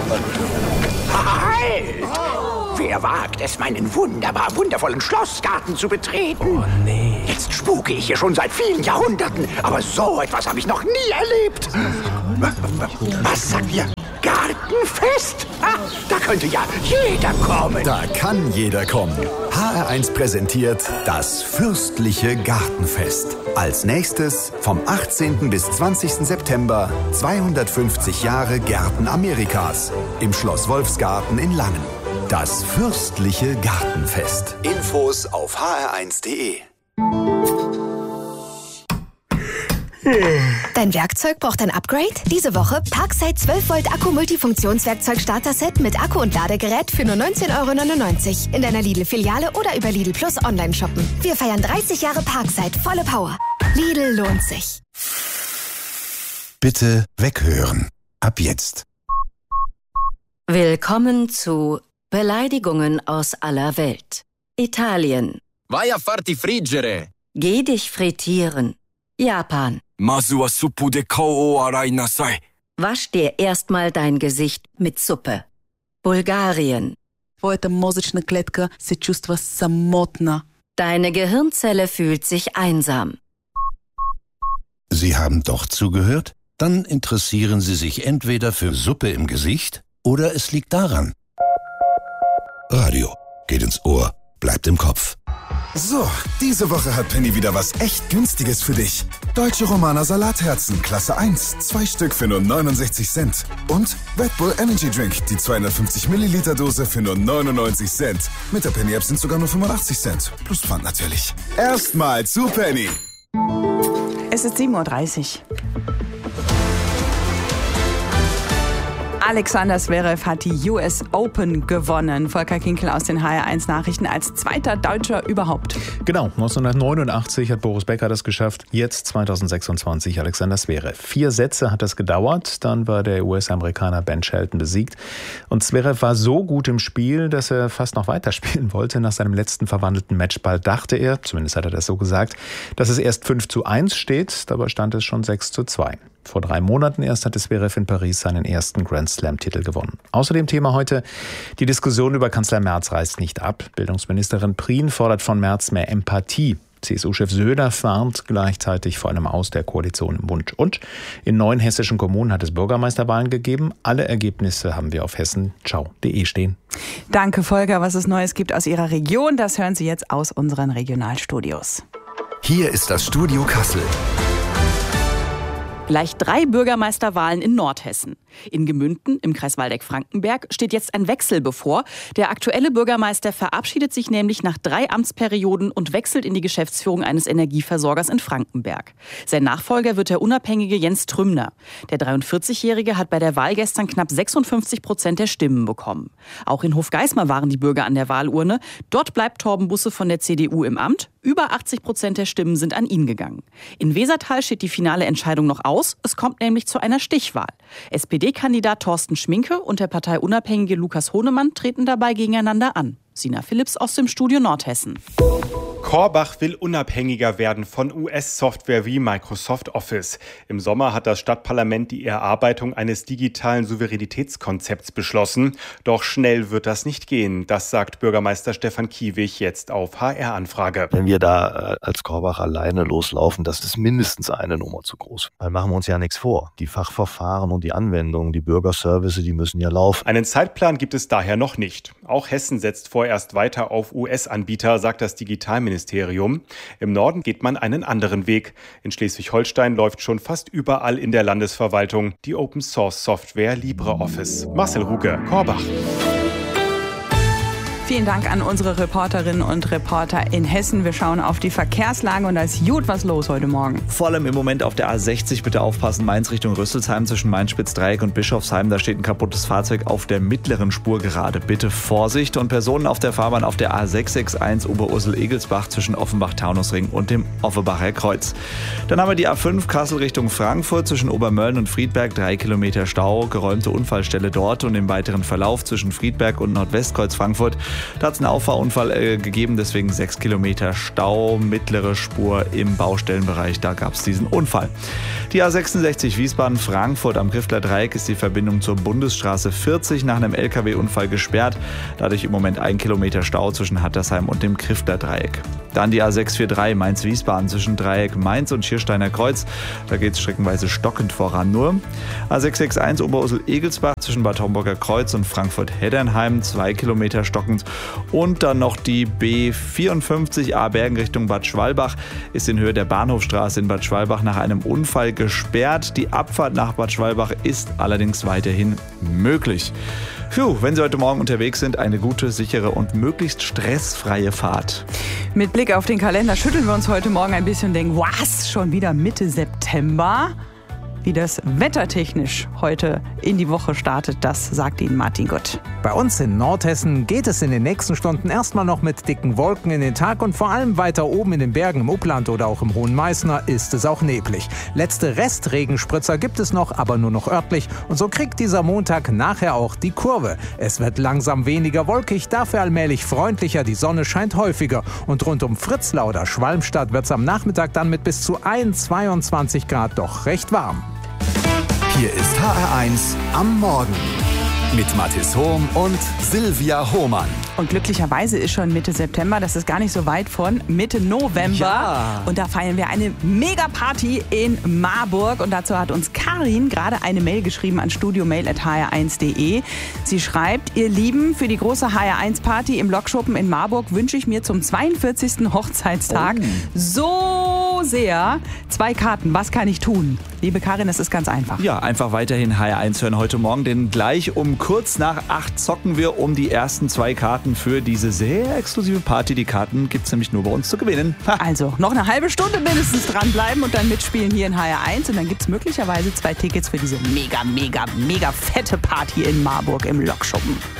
Halt! Wer wagt es, meinen wundervollen Schlossgarten zu betreten? Oh, nee. Jetzt spuke ich hier schon seit vielen Jahrhunderten, aber so etwas habe ich noch nie erlebt. Was sagt ihr? Gartenfest? Da könnte ja jeder kommen. Da kann jeder kommen. HR1 präsentiert das fürstliche Gartenfest. Als nächstes vom 18. bis 20. September 250 Jahre Gärten Amerikas im Schloss Wolfsgarten in Langen. Das fürstliche Gartenfest. Infos auf hr1.de. Dein Werkzeug braucht ein Upgrade? Diese Woche Parkside 12 Volt Akku Multifunktionswerkzeug Starter-Set mit Akku und Ladegerät für nur 19,99 € in deiner Lidl-Filiale oder über Lidl Plus online shoppen. Wir feiern 30 Jahre Parkside, volle Power. Lidl lohnt sich. Bitte weghören. Ab jetzt. Willkommen zu Beleidigungen aus aller Welt. Italien. Vai a farti friggere. Geh dich frittieren. Japan. Masu wa suppu de kao o arai nasai. Wasch dir erstmal dein Gesicht mit Suppe. Bulgarien. Твоята мозъчна клетка се чувства самотна. Deine Gehirnzelle fühlt sich einsam. Sie haben doch zugehört? Dann interessieren Sie sich entweder für Suppe im Gesicht oder es liegt daran. Radio geht ins Ohr, bleibt im Kopf. So, diese Woche hat Penny wieder was echt Günstiges für dich. Deutsche Romaner Salatherzen, Klasse 1, 2 Stück für nur 69 Cent. Und Red Bull Energy Drink, die 250 Milliliter Dose für nur 99 Cent. Mit der Penny App sind sogar nur 85 Cent. Plus Pfand natürlich. Erstmal zu Penny. Es ist 7:30 Uhr. Alexander Zverev hat die US Open gewonnen. Volker Kinkel aus den HR1 Nachrichten als zweiter Deutscher überhaupt. Genau, 1989 hat Boris Becker das geschafft. Jetzt 2026 Alexander Zverev. 4 Sätze hat das gedauert. Dann war der US-Amerikaner Ben Shelton besiegt. Und Zverev war so gut im Spiel, dass er fast noch weiterspielen wollte. Nach seinem letzten verwandelten Matchball dachte er, zumindest hat er das so gesagt, dass es erst 5:1 steht. Dabei stand es schon 6:2. Vor 3 Monaten erst hatte Zverev in Paris seinen ersten Grand-Slam-Titel gewonnen. Außerdem Thema heute, die Diskussion über Kanzler Merz reißt nicht ab. Bildungsministerin Prien fordert von Merz mehr Empathie. CSU-Chef Söder warnt gleichzeitig vor einem Aus der Koalition im Bund. Und in 9 hessischen Kommunen hat es Bürgermeisterwahlen gegeben. Alle Ergebnisse haben wir auf hessenschau.de stehen. Danke, Volker. Was es Neues gibt aus Ihrer Region, das hören Sie jetzt aus unseren Regionalstudios. Hier ist das Studio Kassel. Gleich 3 Bürgermeisterwahlen in Nordhessen. In Gemünden im Kreis Waldeck-Frankenberg steht jetzt ein Wechsel bevor. Der aktuelle Bürgermeister verabschiedet sich nämlich nach 3 Amtsperioden und wechselt in die Geschäftsführung eines Energieversorgers in Frankenberg. Sein Nachfolger wird der unabhängige Jens Trümner. Der 43-Jährige hat bei der Wahl gestern knapp 56% der Stimmen bekommen. Auch in Hofgeismar waren die Bürger an der Wahlurne. Dort bleibt Torben Busse von der CDU im Amt. Über 80% der Stimmen sind an ihn gegangen. In Wesertal steht die finale Entscheidung noch aus. Es kommt nämlich zu einer Stichwahl. SPD-Kandidat Thorsten Schminke und der parteiunabhängige Lukas Hohnemann treten dabei gegeneinander an. Sina Philipps aus dem Studio Nordhessen. Korbach will unabhängiger werden von US-Software wie Microsoft Office. Im Sommer hat das Stadtparlament die Erarbeitung eines digitalen Souveränitätskonzepts beschlossen. Doch schnell wird das nicht gehen. Das sagt Bürgermeister Stefan Kiewig jetzt auf HR-Anfrage. Wenn wir da als Korbach alleine loslaufen, das ist mindestens eine Nummer zu groß. Weil machen wir uns ja nichts vor. Die Fachverfahren und die Anwendungen, die Bürgerservice, die müssen ja laufen. Einen Zeitplan gibt es daher noch nicht. Auch Hessen setzt vorerst weiter auf US-Anbieter, sagt das Digitalministerium. Im Norden geht man einen anderen Weg. In Schleswig-Holstein läuft schon fast überall in der Landesverwaltung die Open-Source-Software LibreOffice. Marcel Ruge, Korbach. Vielen Dank an unsere Reporterinnen und Reporter in Hessen. Wir schauen auf die Verkehrslage und da ist gut was los heute Morgen. Vor allem im Moment auf der A60 bitte aufpassen. Mainz Richtung Rüsselsheim zwischen Main-Spitz-Dreieck und Bischofsheim. Da steht ein kaputtes Fahrzeug auf der mittleren Spur gerade. Bitte Vorsicht. Und Personen auf der Fahrbahn auf der A661 Oberursel-Egelsbach zwischen Offenbach-Taunusring und dem Offenbacher Kreuz. Dann haben wir die A5 Kassel Richtung Frankfurt zwischen Obermölln und Friedberg. 3 Kilometer Stau, geräumte Unfallstelle dort und im weiteren Verlauf zwischen Friedberg und Nordwestkreuz Frankfurt Da hat es einen Auffahrunfall gegeben, deswegen 6 Kilometer Stau, mittlere Spur im Baustellenbereich, da gab es diesen Unfall. Die A66 Wiesbaden-Frankfurt am Griffler Dreieck ist die Verbindung zur Bundesstraße 40 nach einem LKW-Unfall gesperrt. Dadurch im Moment 1 Kilometer Stau zwischen Hattersheim und dem Griffler Dreieck. Dann die A643 Mainz-Wiesbaden zwischen Dreieck Mainz und Schiersteiner Kreuz. Da geht es streckenweise stockend voran nur. A661 Oberursel-Egelsbach zwischen Bad Homburger Kreuz und Frankfurt-Heddernheim 2 Kilometer stockend. Und dann noch die B54 A-Bergen Richtung Bad Schwalbach ist in Höhe der Bahnhofstraße in Bad Schwalbach nach einem Unfall gesperrt. Die Abfahrt nach Bad Schwalbach ist allerdings weiterhin möglich. Wenn Sie heute Morgen unterwegs sind, eine gute, sichere und möglichst stressfreie Fahrt. Mit Blick auf den Kalender schütteln wir uns heute Morgen ein bisschen und denken, was, schon wieder Mitte September? Wie das wettertechnisch heute in die Woche startet, das sagt Ihnen Martin Gott. Bei uns in Nordhessen geht es in den nächsten Stunden erstmal noch mit dicken Wolken in den Tag und vor allem weiter oben in den Bergen im Upland oder auch im Hohen Meißner ist es auch neblig. Letzte Restregenspritzer gibt es noch, aber nur noch örtlich und so kriegt dieser Montag nachher auch die Kurve. Es wird langsam weniger wolkig, dafür allmählich freundlicher, die Sonne scheint häufiger und rund um Fritzlar oder Schwalmstadt wird es am Nachmittag dann mit bis zu 22 Grad doch recht warm. Hier ist HR1 am Morgen mit Mathis Hohm und Silvia Hohmann. Und glücklicherweise ist schon Mitte September, das ist gar nicht so weit von Mitte November. Ja. Und da feiern wir eine Mega-Party in Marburg. Und dazu hat uns Karin gerade eine Mail geschrieben an studiomail@hr1.de. Sie schreibt, ihr Lieben, für die große HR1-Party im Lokschuppen in Marburg wünsche ich mir zum 42. Hochzeitstag so sehr 2 Karten. Was kann ich tun? Liebe Karin, es ist ganz einfach. Ja, einfach weiterhin HR1 hören heute Morgen, denn gleich um kurz nach 8 zocken wir um die ersten 2 Karten für diese sehr exklusive Party. Die Karten gibt es nämlich nur bei uns zu gewinnen. Also noch eine halbe Stunde mindestens dranbleiben und dann mitspielen hier in HR1 und dann gibt es möglicherweise 2 Tickets für diese mega fette Party in Marburg im Lokschuppen.